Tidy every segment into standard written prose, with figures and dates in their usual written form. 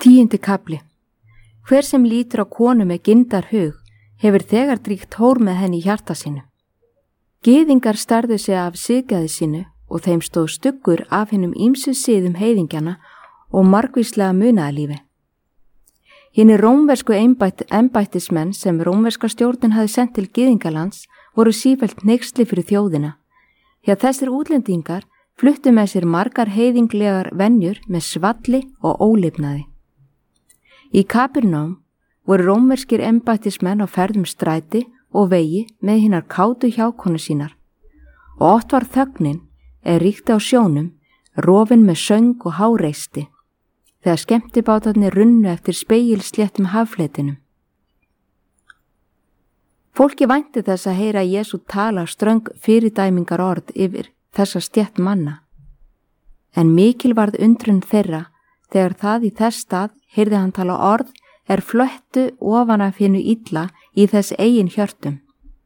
10. kafli. Hver sem lítur á konu með gindar hug hefur þegar dríkt hór með henni í hjarta sínu. Gyðingar stærðu sig af siðgæði sínu og þeim stóð stuggur af hinum ýmsu siðum heiðingjana og margvíslega munaðalífi. Hinir rómversku embættismenn sem rómverska stjórnin hafi sent til Gyðingalands voru sífellt hneyksli fyrir þjóðina, því að þessir útlendingar fluttu með sér margar heiðinglegar venjur með svalli og ólifnaði. Í Kapernám voru rómverskir embættismenn á ferðum stræti og vegi með hinar kátu hjákonu sínar og oft var þögnin ríkti á sjónum rofin með söng og háreysti þegar skemmtibátarnir runnu eftir spegilsléttum haffletinum. Fólki vænti þess að heyra Jesú tala ströng fyrirdæmingar orð yfir þessa stétt manna, en mikil varð undrun þeirra þegar það í þess stað heyrði hann tala orð flöttu ofan af hinu illa í þess eigin hjörtum.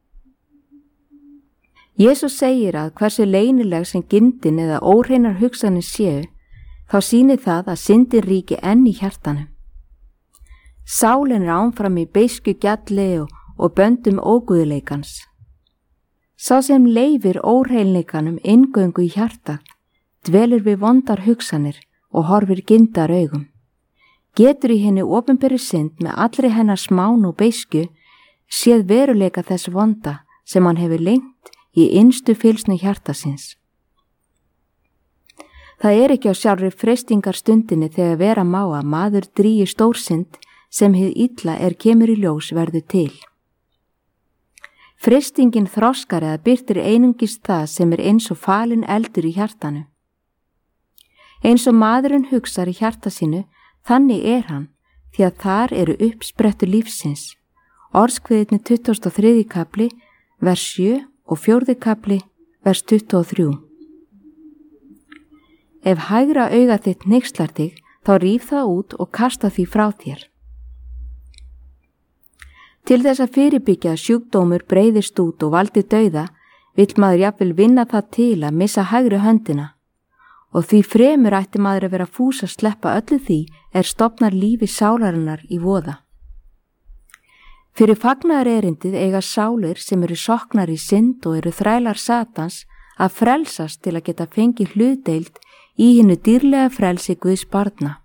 Jesús segir að hversu leynileg sem gindin eða óhreinar hugsanir séu, þá sýnir það að syndin ríki enn í hjartanu. Sálin áfram í beisku gjalli og böndum óguðleikans. Sá sem leifir óhreinleikanum inngöngu í hjarta, dvelur við vondar hugsanir og horfir gindar augum. Getur í henni opinberri synd með allri hennar smán og beisku séð veruleika þess vonda sem hann hefur lengt í innstu fylsnu hjartasins. Það ekki á sjálfri freistingar stundinni þegar vera má að maður dríi stórsynd sem hið illa kemur í ljós verður til. Freistingin þroskar eða birtir einungis það sem eins og falin eldur í hjartanu. Eins og maðurinn hugsar í hjarta sínu, þannig hann, því að þar eru uppsprettu lífsins. Orðskviðirnir 23. kafli, vers 7 og 4. kafli, vers 23. Ef hægra auga þitt hneykslar þig, þá ríf það út og kasta því frá þér. Til þess að fyrirbyggja að sjúkdómur breiðist út og valdi dauða, vill maður jafnvel vinna það til að missa hægri höndina. Og því fremur ætti maður að vera fús að sleppa öllu því stofnar lífi sálarinnar í voða. Fyrir fagnaðarerindið eiga sálir sem eru soknar í synd og eru þrælar Satans að frelsast til að geta fengið hlutdeild í hinu dýrlega frelsi Guðs barna.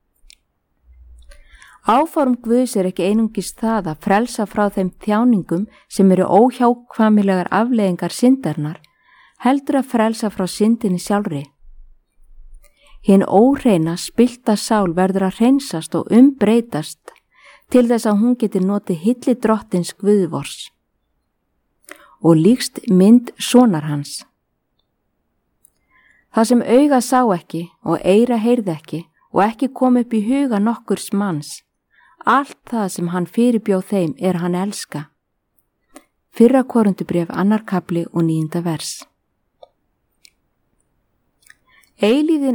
Áform Guðs ekki einungis það að frelsa frá þeim þjáningum sem eru óhjákvæmilegar afleiðingar syndarinnar, heldur að frelsa frá syndinni sjálfri. Hinn óhreina spillta sál verður að hreinsast og umbreytast til þess að hún geti notið hilli drottins Guðvors og líkst mynd sonar hans. Það sem auga sá ekki og eyra heyrði ekki og ekki kom upp í huga nokkurs manns, allt það sem hann fyrirbjóð þeim hann elska. 1. Korintubréf 2. kafli og 9. vers. Eilíðin